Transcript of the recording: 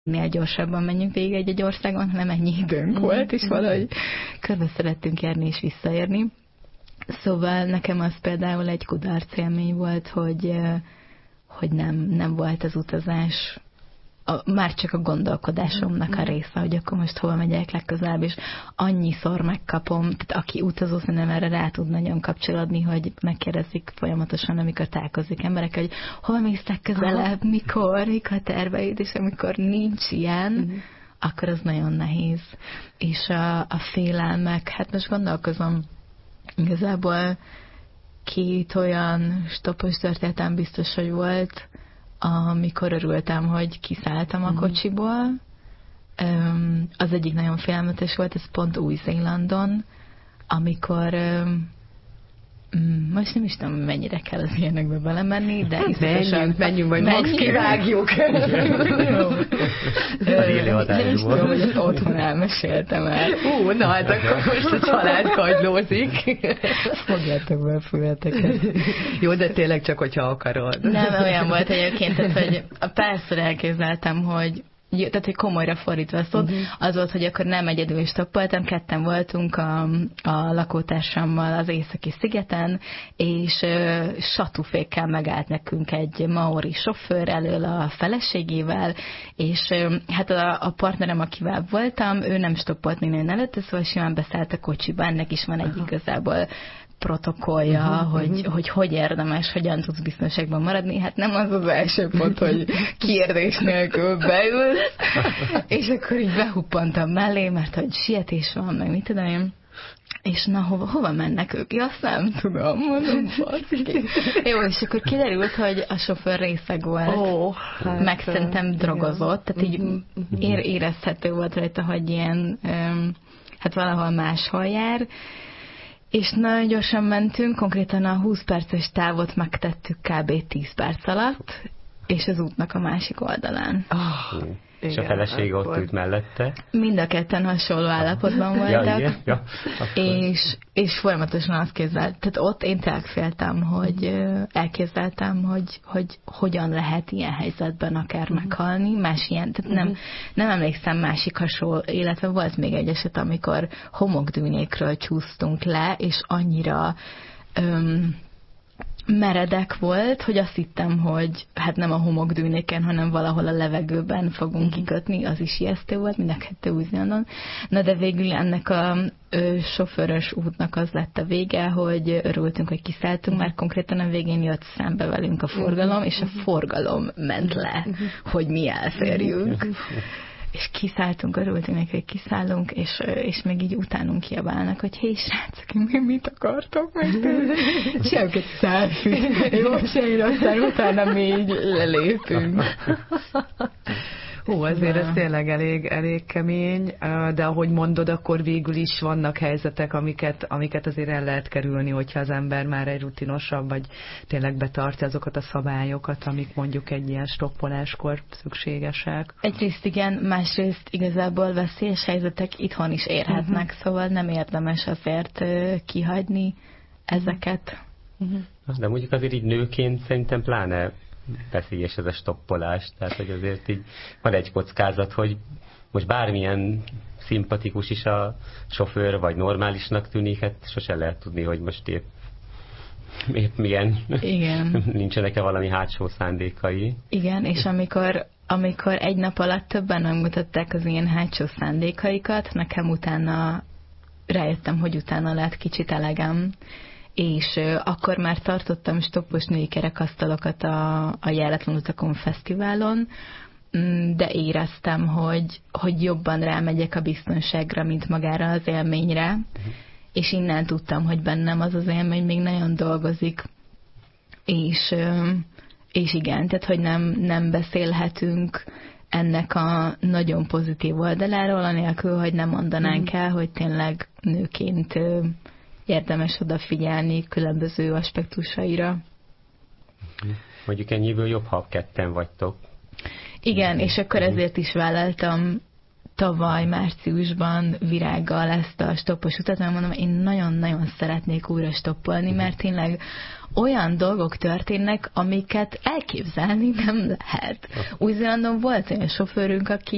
minél gyorsabban menjünk végig egy országon, hanem ennyi időnk volt, és valahogy körbe szerettünk járni és visszaérni. Szóval nekem az például egy kudarc élmény volt, hogy nem volt az utazás már csak a gondolkodásomnak a része, hogy akkor most hova megyek legközelebb, és annyiszor megkapom, tehát aki utazó, szerintem erre rá tud nagyon kapcsolódni, hogy megkérdezik folyamatosan, amikor találkozik emberek, hogy hova mész legközelebb, mikor terveid, és amikor nincs ilyen, akkor az nagyon nehéz. És a félelmek, hát most gondolkozom, igazából 2 olyan stoppos történetem biztos, hogy volt, amikor örültem, hogy kiszálltam a kocsiból. Az egyik nagyon félelmetes volt, ez pont Új-Zélandon, amikor most nem is tudom, mennyire kell az ilyenekbe belemenni, de menjünk, majd max kivágjuk. Nem is tudom, hogy otthon elmeséltem el. Na, hát akkor most a család kagylózik. Fogjátok be a fületeket. Jó, de tényleg csak, hogyha akarod. Nem, olyan volt egyébként, tehát, hogy párszor elképzeltem, hogy tehát, hogy komolyra fordítva a szót, az volt, hogy akkor nem egyedül stoppoltam, 2 voltunk a lakótársammal az északi szigeten, és satúfékkel megállt nekünk egy maori sofőr elől a feleségével, és hát a partnerem, akivel voltam, ő nem stoppolt minden előtte, szóval simán beszállt a kocsiba, ennek is van egy igazából protokollja, hogy érdemes, hogyan tudsz biztonságban maradni. Hát nem az az első pont, hogy kérdés nélkül beülsz, és akkor így behuppantam mellé, mert hogy sietés van, meg mit tudom én. És na, hova mennek ők? Ja, azt nem tudom, mondom, baszki. Jó, és akkor kiderült, hogy a sofőr részeg volt, meg szerintem drogozott, tehát így érezhető volt rajta, hogy ilyen, hát valahol máshol jár. És nagyon gyorsan mentünk, konkrétan a 20 perces távot megtettük kb. 10 perc alatt, és az útnak a másik oldalán. És a feleség ott ült mellette? Mind a ketten hasonló állapotban voltak, és folyamatosan azt képzelt. Tehát ott én tényleg féltem, hogy elképzeltem, hogy hogyan lehet ilyen helyzetben akár meghalni. Más ilyen, tehát nem emlékszem másik hasonló, illetve volt még egy eset, amikor homokdűnékről csúsztunk le, és annyira meredek volt, hogy azt hittem, hogy hát nem a homokdűnéken, hanem valahol a levegőben fogunk kikötni, az is ijesztő volt, mind a 2 Új-Zélandon. Na de végül ennek a sofőrös útnak az lett a vége, hogy örültünk, hogy kiszálltunk, mert konkrétan a végén jött szembe velünk a forgalom, és a forgalom ment le, hogy mi elférjünk. És kiszálltunk, örültünk neki, hogy kiszállunk, és még így utánunk kiabálnak, hogy hé, srácok, mit akartok meg? Csináljuk egy selfie. Jó, és aztán utána mi így lelépünk. Azért ez tényleg elég kemény, de ahogy mondod, akkor végül is vannak helyzetek, amiket azért el lehet kerülni, hogyha az ember már egy rutinosabb, vagy tényleg betartja azokat a szabályokat, amik mondjuk egy ilyen stoppoláskor szükségesek. Egyrészt igen, másrészt igazából veszélyes helyzetek itthon is érhetnek, szóval nem érdemes azért kihagyni ezeket. De mondjuk azért így nőként szerintem pláne veszélyes ez a stoppolás, tehát hogy azért így van egy kockázat, hogy most bármilyen szimpatikus is a sofőr, vagy normálisnak tűnik, hát sose lehet tudni, hogy most épp milyen, nincsenek-e valami hátsó szándékai. Igen, és amikor egy nap alatt többen megmutatták az ilyen hátsó szándékaikat, nekem utána rájöttem, hogy utána lett kicsit elegem, és akkor már tartottam stoppos női kerekasztalokat a Járatlan utakon fesztiválon, de éreztem, hogy jobban rámegyek a biztonságra, mint magára az élményre, és innen tudtam, hogy bennem az élmény még nagyon dolgozik, és igen, tehát hogy nem beszélhetünk ennek a nagyon pozitív oldaláról, anélkül, hogy nem mondanánk el, hogy tényleg nőként érdemes odafigyelni különböző aspektusaira. Mondjuk ennyiből jobb, ha 2 vagytok. Igen, és akkor ezért is vállaltam tavaly márciusban Virággal ezt a stoppos utat, mert mondom, én nagyon-nagyon szeretnék újra stoppolni, mert tényleg olyan dolgok történnek, amiket elképzelni nem lehet. Új-Zélandon volt olyan sofőrünk, aki